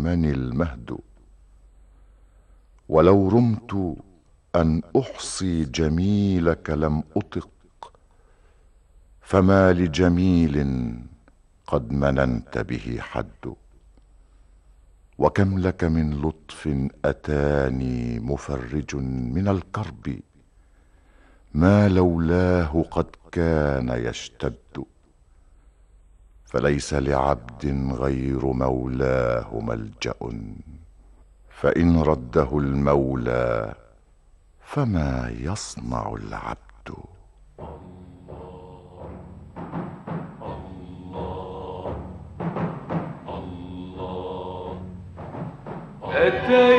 رمني المهد. ولو رمت أن أحصي جميلك لم أطق، فما لجميل قد مننت به حد. وكم لك من لطف أتاني مفرج من الكرب، ما لولاه قد كان يشتد. فليس لعبد غير مولاه ملجأ، فإن رده المولى فما يصنع العبد. أتيت